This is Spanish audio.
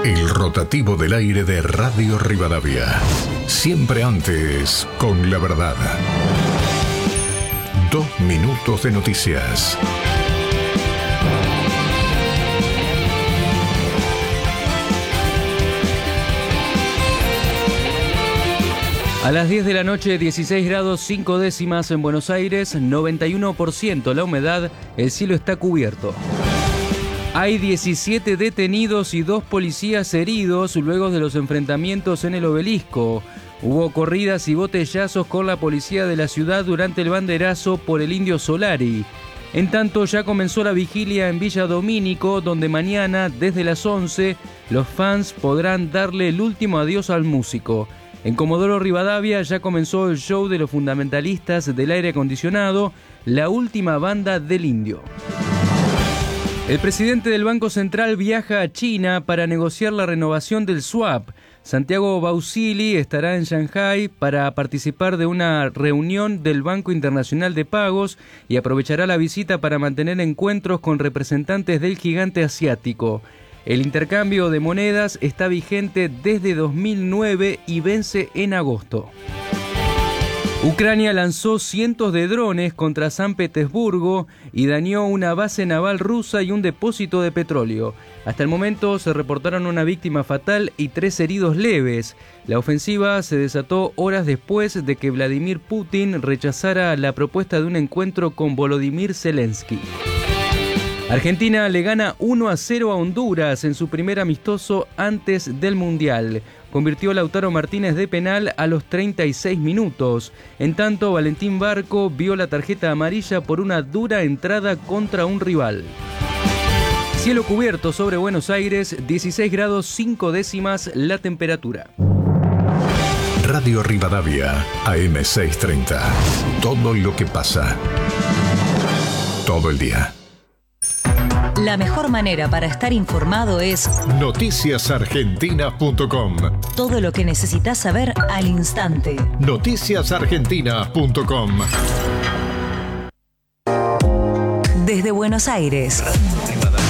El rotativo del aire de Radio Rivadavia. Siempre antes, con la verdad. 2 minutos de noticias. A las 10 de la noche, 16 grados 5 décimas en Buenos Aires, 91% la humedad, el cielo está cubierto. Hay 17 detenidos y 2 policías heridos luego de los enfrentamientos en el Obelisco. Hubo corridas y botellazos con la policía de la ciudad durante el banderazo por el Indio Solari. En tanto, ya comenzó la vigilia en Villa Domínico, donde mañana, desde las 11, los fans podrán darle el último adiós al músico. En Comodoro Rivadavia ya comenzó el show de los fundamentalistas del aire acondicionado, la última banda del Indio. El presidente del Banco Central viaja a China para negociar la renovación del swap. Santiago Bausili estará en Shanghái para participar de una reunión del Banco Internacional de Pagos y aprovechará la visita para mantener encuentros con representantes del gigante asiático. El intercambio de monedas está vigente desde 2009 y vence en agosto. Ucrania lanzó cientos de drones contra San Petersburgo y dañó una base naval rusa y un depósito de petróleo. Hasta el momento se reportaron una víctima fatal y 3 heridos leves. La ofensiva se desató horas después de que Vladimir Putin rechazara la propuesta de un encuentro con Volodymyr Zelensky. Argentina le gana 1-0 a Honduras en su primer amistoso antes del Mundial. Convirtió Lautaro Martínez de penal a los 36 minutos. En tanto, Valentín Barco vio la tarjeta amarilla por una dura entrada contra un rival. Cielo cubierto sobre Buenos Aires, 16 grados 5 décimas la temperatura. Radio Rivadavia, AM630. Todo lo que pasa. Todo el día. La mejor manera para estar informado es noticiasargentina.com. Todo lo que necesitas saber al instante. Noticiasargentina.com. Desde Buenos Aires.